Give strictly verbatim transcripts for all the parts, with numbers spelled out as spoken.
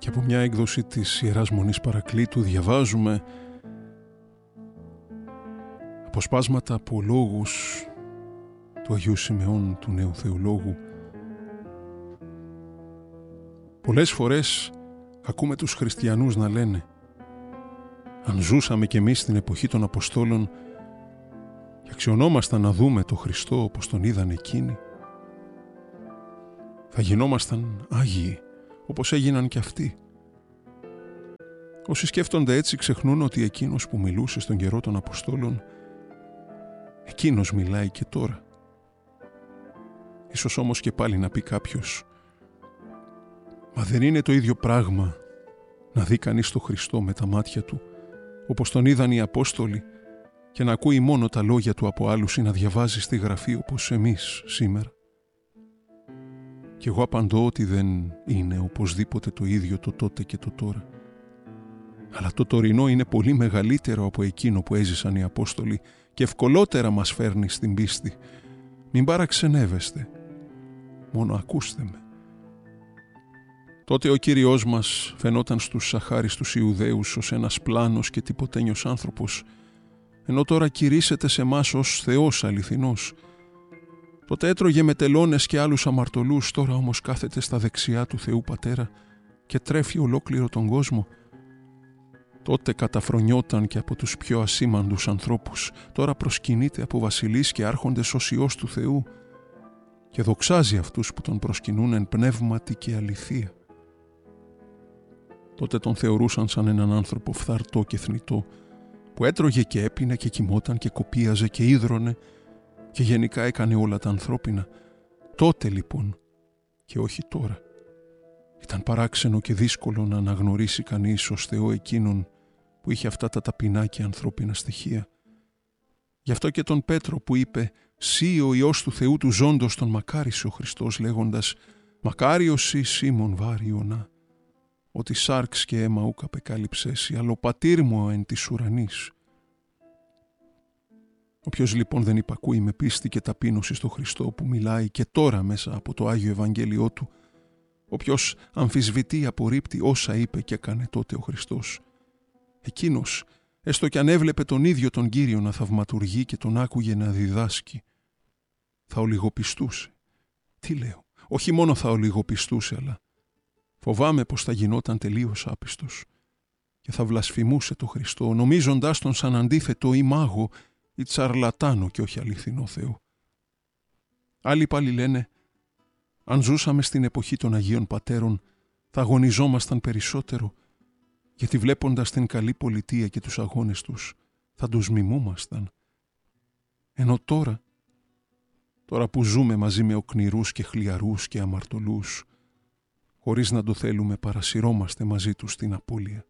Και από μια έκδοση της Ιεράς Μονής Παρακλήτου διαβάζουμε αποσπάσματα από λόγους του Αγίου Σιμεών, του νέου θεολόγου. Πολλές φορές ακούμε τους χριστιανούς να λένε: αν ζούσαμε κι εμείς στην εποχή των Αποστόλων και αξιωνόμασταν να δούμε το Χριστό όπως τον είδαν εκείνοι, θα γινόμασταν Άγιοι όπως έγιναν κι αυτοί. Όσοι σκέφτονται έτσι ξεχνούν ότι εκείνος που μιλούσε στον καιρό των Αποστόλων, εκείνος μιλάει και τώρα. Ίσως όμως και πάλι να πει κάποιος: μα δεν είναι το ίδιο πράγμα να δει κανείς τον Χριστό με τα μάτια του όπως τον είδαν οι Απόστολοι και να ακούει μόνο τα λόγια του από άλλους ή να διαβάζει στη Γραφή όπως εμείς σήμερα? Και εγώ απαντώ ότι δεν είναι οπωσδήποτε το ίδιο το τότε και το τώρα. Αλλά το τωρινό είναι πολύ μεγαλύτερο από εκείνο που έζησαν οι Απόστολοι και ευκολότερα μας φέρνει στην πίστη. Μην παραξενεύεστε, μόνο ακούστε με. Τότε ο Κύριος μας φαινόταν στους αχάριστους Ιουδαίους ως ένας πλάνος και τυποτένιος άνθρωπος, ενώ τώρα κηρύσσεται σε μας ως Θεός αληθινός. Τότε έτρωγε με τελώνες και άλλους αμαρτωλούς, τώρα όμως κάθεται στα δεξιά του Θεού Πατέρα και τρέφει ολόκληρο τον κόσμο. Τότε καταφρονιόταν και από τους πιο ασήμαντους ανθρώπους, τώρα προσκυνείται από βασιλείς και άρχοντες ως Υιός του Θεού και δοξάζει αυτούς που τον προσκυνούν εν πνεύματι και αληθεία. Τότε τον θεωρούσαν σαν έναν άνθρωπο φθαρτό και θνητό, που έτρωγε και έπινε και κοιμόταν και κοπίαζε και ίδρωνε και γενικά έκανε όλα τα ανθρώπινα. Τότε λοιπόν και όχι τώρα. Ήταν παράξενο και δύσκολο να αναγνωρίσει κανείς ως Θεό εκείνον που είχε αυτά τα ταπεινά και ανθρώπινα στοιχεία. Γι' αυτό και τον Πέτρο που είπε «Σύ ο Υιός του Θεού του ζώντος» τον μακάρισε ο Χριστός λέγοντας «Μακάριος σύ Σίμων βάρ Ιωνά, ότι σάρξ και αίμα ούκ απεκάλυψέσι, αλλά ο πατήρ μου εν της ουρανής». Όποιος λοιπόν δεν υπακούει με πίστη και ταπείνωση στο Χριστό που μιλάει και τώρα μέσα από το Άγιο Ευαγγέλιό του, όποιος αμφισβητεί, απορρίπτει όσα είπε και έκανε τότε ο Χριστός, εκείνος, έστω κι αν έβλεπε τον ίδιο τον Κύριο να θαυματουργεί και τον άκουγε να διδάσκει, θα ολιγοπιστούσε. Τι λέω, όχι μόνο θα ολιγοπιστούσε, αλλά φοβάμαι πως θα γινόταν τελείως άπιστος και θα βλασφημούσε το Χριστό, νομίζοντας τον σαν αντίθετο ή μάγο ή τσαρλατάνο και όχι αληθινό Θεό. Άλλοι πάλι λένε, αν ζούσαμε στην εποχή των Αγίων Πατέρων, θα αγωνιζόμασταν περισσότερο, γιατί βλέποντας την καλή πολιτεία και τους αγώνες τους, θα τους μιμούμασταν. Ενώ τώρα, τώρα που ζούμε μαζί με οκνηρούς και χλιαρούς και αμαρτωλούς, χωρίς να το θέλουμε παρασυρώμαστε μαζί τους στην απώλεια.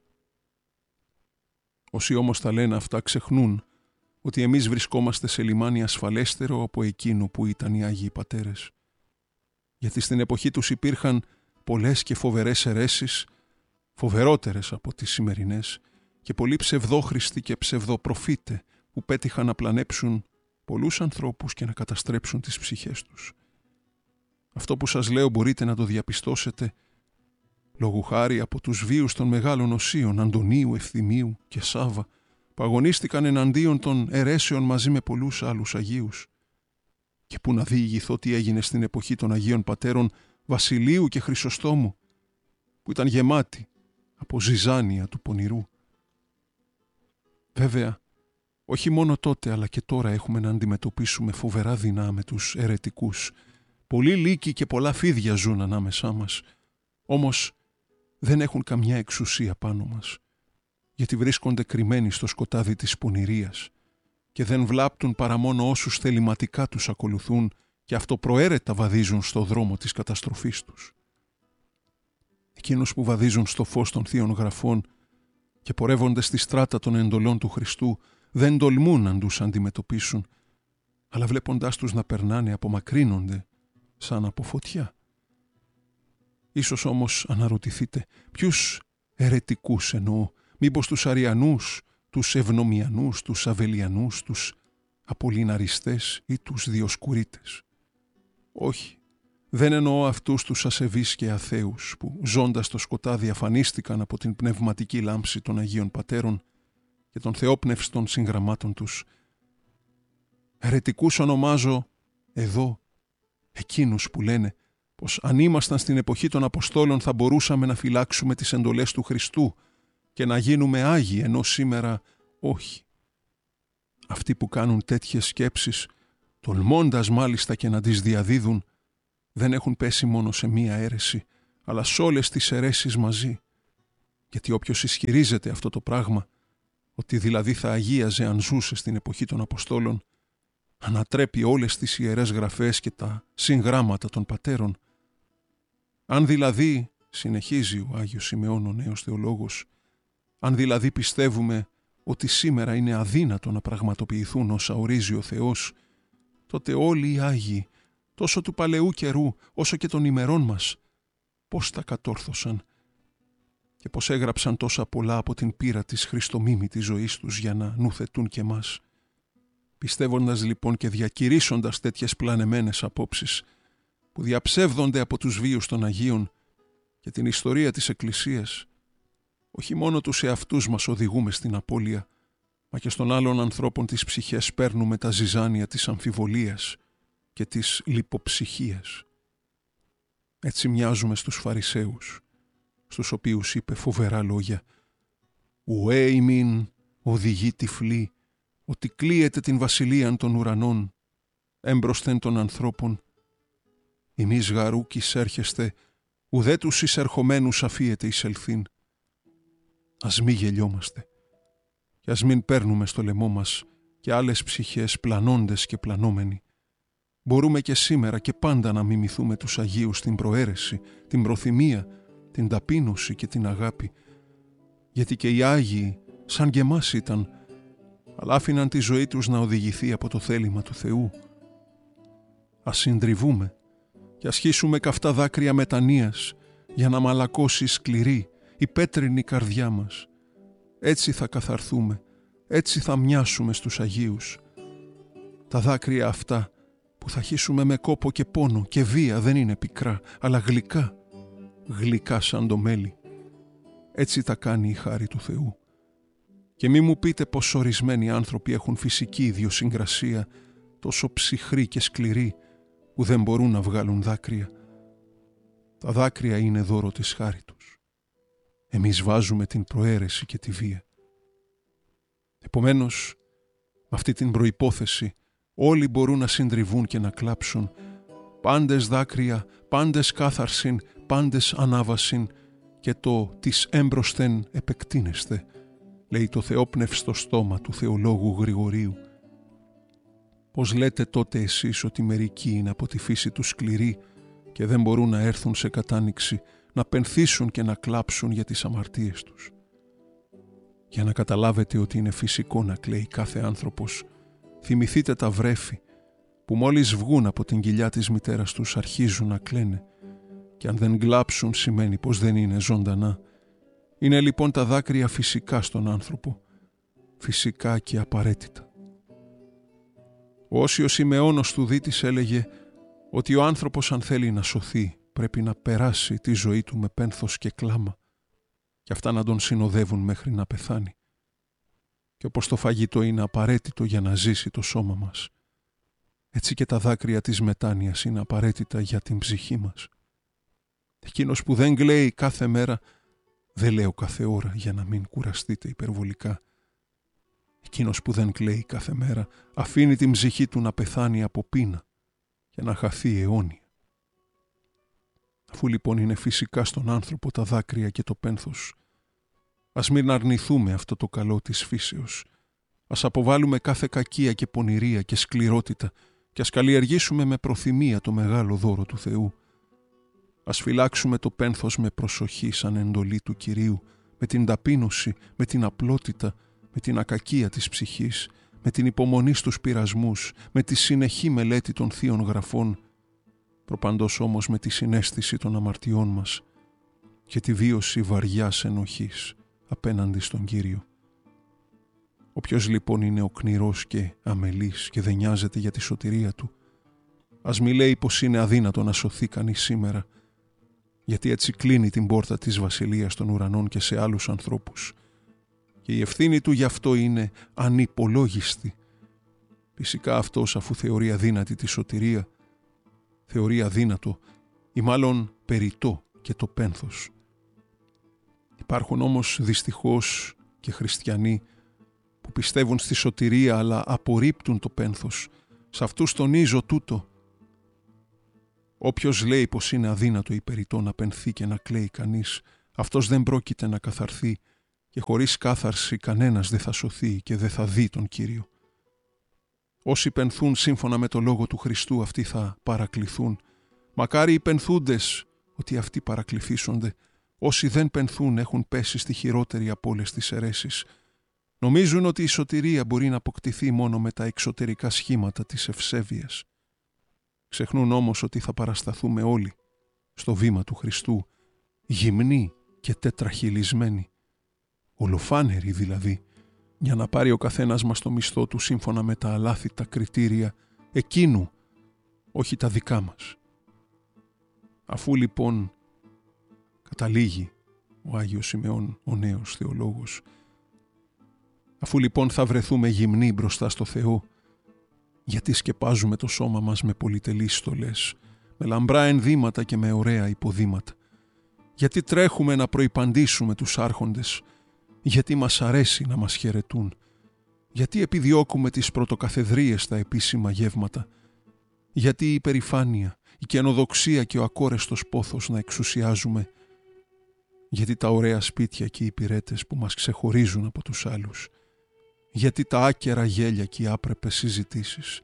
Όσοι όμως τα λένε αυτά ξεχνούν ότι εμείς βρισκόμαστε σε λιμάνι ασφαλέστερο από εκείνο που ήταν οι Άγιοι Πατέρες. Γιατί στην εποχή τους υπήρχαν πολλές και φοβερές αιρέσεις, φοβερότερες από τις σημερινές, και πολλοί ψευδόχριστοι και ψευδοπροφήτε που πέτυχαν να πλανέψουν πολλούς ανθρώπους και να καταστρέψουν τις ψυχές τους. Αυτό που σας λέω μπορείτε να το διαπιστώσετε λόγου χάρη από τους βίους των μεγάλων οσίων Αντωνίου, Ευθυμίου και Σάβα, που αγωνίστηκαν εναντίον των αιρέσεων μαζί με πολλούς άλλους Αγίους. Και που να διηγηθώ τι έγινε στην εποχή των Αγίων Πατέρων Βασιλείου και Χρυσοστόμου, που ήταν γεμάτη από ζυζάνια του πονηρού. Βέβαια, όχι μόνο τότε αλλά και τώρα έχουμε να αντιμετωπίσουμε φοβερά δεινά με τους αιρετικούς. Πολλοί λύκοι και πολλά φίδια ζουν ανάμεσά μας, όμως δεν έχουν καμιά εξουσία πάνω μας, γιατί βρίσκονται κρυμμένοι στο σκοτάδι της πονηρίας και δεν βλάπτουν παρά μόνο όσους θεληματικά τους ακολουθούν και αυτοπροαίρετα βαδίζουν στο δρόμο της καταστροφής τους. Εκείνους που βαδίζουν στο φως των Θείων Γραφών και πορεύονται στη στράτα των εντολών του Χριστού δεν τολμούν να τους αντιμετωπίσουν, αλλά βλέποντάς τους να περνάνε απομακρύνονται σαν από φωτιά. Ίσως όμως αναρωτηθείτε ποιους αιρετικούς εννοώ, μήπως τους Αριανούς, τους Ευνομιανούς, τους Αβελιανούς, τους Απολιναριστές ή τους Διοσκουρίτες? Όχι, Δεν εννοώ αυτούς τους ασεβείς και αθέους που ζώντας το σκοτάδι αφανίστηκαν από την πνευματική λάμψη των Αγίων Πατέρων και των θεόπνευστων συγγραμμάτων τους. Αιρετικούς ονομάζω εδώ εκείνους που λένε πως αν ήμασταν στην εποχή των Αποστόλων θα μπορούσαμε να φυλάξουμε τις εντολές του Χριστού και να γίνουμε Άγιοι, ενώ σήμερα όχι. Αυτοί που κάνουν τέτοιες σκέψεις, τολμώντας μάλιστα και να τις διαδίδουν, δεν έχουν πέσει μόνο σε μία αίρεση, αλλά σε όλες τις αιρέσεις μαζί. Γιατί όποιος ισχυρίζεται αυτό το πράγμα, ότι δηλαδή θα αγίαζε αν ζούσε στην εποχή των Αποστόλων, ανατρέπει όλες τις ιερές γραφές και τα συγγράμματα των πατέρων. Αν δηλαδή, συνεχίζει ο Άγιος Σιμεών ο νέος θεολόγος, αν δηλαδή πιστεύουμε ότι σήμερα είναι αδύνατο να πραγματοποιηθούν όσα ορίζει ο Θεός, τότε όλοι οι Άγιοι, τόσο του παλαιού καιρού όσο και των ημερών μας, πώς τα κατόρθωσαν και πώς έγραψαν τόσα πολλά από την πείρα της χριστομίμητης ζωής τους για να νουθετούν και μας. Πιστεύοντας λοιπόν και διακηρύσσοντας τέτοιες πλανεμένες απόψεις που διαψεύδονται από τους βίους των Αγίων και την ιστορία της Εκκλησίας, όχι μόνο τους εαυτούς μας οδηγούμε στην απώλεια, μα και στον άλλων ανθρώπων τις ψυχές παίρνουμε τα ζυζάνια της αμφιβολίας και της λιποψυχίας. Έτσι μοιάζουμε στους Φαρισαίους, στους οποίους είπε φοβερά λόγια «Ουέ ημίν οδηγεί τυφλή, ότι κλείεται την βασιλείαν των ουρανών, έμπροσθεν των ανθρώπων. Ημείς γαρούκ εισέρχεστε, ουδέ τους εισερχομένους αφίετε εισελθήν». Ας μη γελιόμαστε και ας μην παίρνουμε στο λαιμό μας και άλλες ψυχές πλανώντες και πλανόμενοι. Μπορούμε και σήμερα και πάντα να μιμηθούμε τους Αγίους την προαίρεση, την προθυμία, την ταπείνωση και την αγάπη, γιατί και οι Άγιοι σαν και εμάς ήταν, αλλά άφηναν τη ζωή τους να οδηγηθεί από το θέλημα του Θεού. Ας συντριβούμε και ας χύσουμε καυτά δάκρυα μετανοίας για να μαλακώσει σκληρή η πέτρινη καρδιά μας. Έτσι θα καθαρθούμε, έτσι θα μοιάσουμε στους Αγίους. Τα δάκρυα αυτά που θα χύσουμε με κόπο και πόνο και βία δεν είναι πικρά, αλλά γλυκά, γλυκά σαν το μέλι. Έτσι τα κάνει η χάρη του Θεού. Και μη μου πείτε πως ορισμένοι άνθρωποι έχουν φυσική ιδιοσυγκρασία τόσο ψυχρή και σκληρή που δεν μπορούν να βγάλουν δάκρυα. Τα δάκρυα είναι δώρο της χάρη τους. Εμείς βάζουμε την προαίρεση και τη βία. Επομένως, με αυτή την προϋπόθεση όλοι μπορούν να συντριβούν και να κλάψουν. Πάντες δάκρυα, πάντες κάθαρσιν, πάντες ανάβασιν και το «της έμπροσθεν επεκτείνεστε», λέει το θεόπνευστο στόμα του θεολόγου Γρηγορίου. Πώς λέτε τότε εσείς ότι μερικοί είναι από τη φύση τους σκληροί και δεν μπορούν να έρθουν σε κατάνοιξη, να πενθήσουν και να κλάψουν για τις αμαρτίες τους? Για να καταλάβετε ότι είναι φυσικό να κλαίει κάθε άνθρωπος, θυμηθείτε τα βρέφη που μόλις βγουν από την κοιλιά της μητέρας τους αρχίζουν να κλαίνε, και αν δεν κλάψουν σημαίνει πως δεν είναι ζωντανά. Είναι λοιπόν τα δάκρυα φυσικά στον άνθρωπο, φυσικά και απαραίτητα. Ο Όσιος Σιμεώνος του Δίτης έλεγε ότι ο άνθρωπος αν θέλει να σωθεί πρέπει να περάσει τη ζωή του με πένθος και κλάμα και αυτά να τον συνοδεύουν μέχρι να πεθάνει. Και όπως το φαγητό είναι απαραίτητο για να ζήσει το σώμα μας, έτσι και τα δάκρυα της μετάνοιας είναι απαραίτητα για την ψυχή μας. Εκείνος που δεν κλαίει κάθε μέρα, δεν λέω κάθε ώρα για να μην κουραστείτε υπερβολικά, εκείνος που δεν κλαίει κάθε μέρα αφήνει την ψυχή του να πεθάνει από πείνα και να χαθεί αιώνια. Αφού λοιπόν είναι φυσικά στον άνθρωπο τα δάκρυα και το πένθος, ας μην αρνηθούμε αυτό το καλό της φύσεως. Ας αποβάλουμε κάθε κακία και πονηρία και σκληρότητα και ας καλλιεργήσουμε με προθυμία το μεγάλο δώρο του Θεού. Ας φυλάξουμε το πένθος με προσοχή σαν εντολή του Κυρίου, με την ταπείνωση, με την απλότητα, με την ακακία της ψυχής, με την υπομονή στους πειρασμούς, με τη συνεχή μελέτη των θείων γραφών, προπαντός όμως με τη συναίσθηση των αμαρτιών μας και τη βίωση βαριάς ενοχής απέναντι στον Κύριο. Όποιος λοιπόν είναι οκνηρός και αμελής και δεν νοιάζεται για τη σωτηρία του, Ας μη λέει πως είναι αδύνατο να σωθεί κανείς σήμερα, γιατί έτσι κλείνει την πόρτα της βασιλείας των ουρανών και σε άλλους ανθρώπους. Και η ευθύνη του γι' αυτό είναι ανυπολόγιστη. Φυσικά αυτός, αφού θεωρεί αδύνατη τη σωτηρία, θεωρεί αδύνατο ή μάλλον περιττό και το πένθος. Υπάρχουν όμως δυστυχώς και χριστιανοί που πιστεύουν στη σωτηρία αλλά απορρίπτουν το πένθος. Σε αυτούς τονίζω τούτο. Όποιος λέει πως είναι αδύνατο ή περιττό να πενθεί και να κλαίει κανείς, αυτός δεν πρόκειται να καθαρθεί και χωρίς κάθαρση κανένας δεν θα σωθεί και δεν θα δει τον Κύριο. Όσοι πενθούν σύμφωνα με το λόγο του Χριστού, αυτοί θα παρακληθούν. Μακάρι οι πενθούντες, ότι αυτοί παρακληθήσονται. Όσοι δεν πενθούν έχουν πέσει στη χειρότερη από όλες τις αιρέσεις. Νομίζουν ότι η σωτηρία μπορεί να αποκτηθεί μόνο με τα εξωτερικά σχήματα της ευσέβειας. Ξεχνούν όμως ότι θα παρασταθούμε όλοι στο βήμα του Χριστού, γυμνοί και τετραχυλισμένοι, ολοφάνεροι δηλαδή, για να πάρει ο καθένας μας το μισθό του σύμφωνα με τα αλάθητα κριτήρια εκείνου, όχι τα δικά μας. Αφού λοιπόν καταλήγει ο Άγιος Σημεών, ο νέος θεολόγος, αφού λοιπόν θα βρεθούμε γυμνοί μπροστά στο Θεό, γιατί σκεπάζουμε το σώμα μας με πολυτελείς στολές, με λαμπρά ενδύματα και με ωραία υποδήματα, γιατί τρέχουμε να προϋπαντήσουμε τους άρχοντες, γιατί μας αρέσει να μας χαιρετούν, γιατί επιδιώκουμε τις πρωτοκαθεδρίες στα επίσημα γεύματα, γιατί η υπερηφάνεια, η καινοδοξία και ο ακόρεστος πόθος να εξουσιάζουμε, γιατί τα ωραία σπίτια και οι υπηρέτες που μας ξεχωρίζουν από τους άλλους, γιατί τα άκερα γέλια και οι άπρεπες συζητήσεις,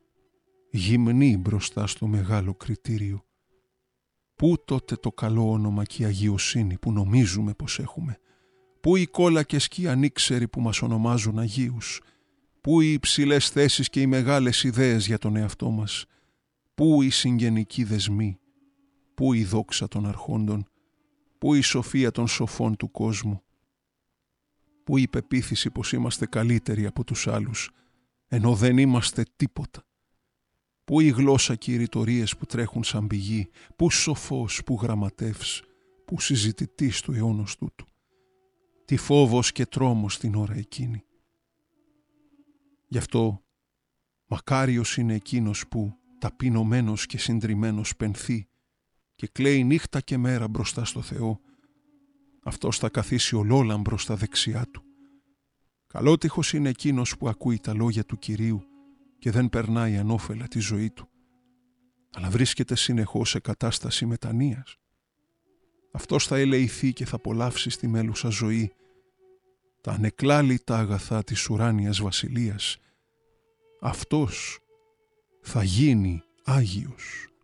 γυμνοί μπροστά στο μεγάλο κριτήριο. Πού τότε το καλό όνομα και η αγιοσύνη που νομίζουμε πως έχουμε, πού οι κόλακες και οι ανήξεροι που μας ονομάζουν Αγίους, πού οι υψηλές θέσεις και οι μεγάλες ιδέες για τον εαυτό μας, πού οι συγγενικοί δεσμοί, πού η δόξα των αρχόντων, πού η σοφία των σοφών του κόσμου, πού η πεποίθηση πως είμαστε καλύτεροι από τους άλλους, ενώ δεν είμαστε τίποτα, πού η γλώσσα και οι ρητορίες που τρέχουν σαν πηγή, πού σοφός, πού γραμματεύς, πού συζητητής του αιώνος τούτου, τι φόβος και τρόμος την ώρα εκείνη. Γι' αυτό μακάριος είναι εκείνος που ταπεινωμένος και συντριμμένος πενθεί και κλαίει νύχτα και μέρα μπροστά στο Θεό. Αυτός θα καθίσει ολόλαμπρο στα δεξιά του. Καλότυχος είναι εκείνος που ακούει τα λόγια του Κυρίου και δεν περνάει ανώφελα τη ζωή του, αλλά βρίσκεται συνεχώς σε κατάσταση μετανοίας. Αυτός θα ελεηθεί και θα απολαύσει στη μέλουσα ζωή τα ανεκλάλητα αγαθά της ουράνιας βασιλείας. Αυτός θα γίνει Άγιος.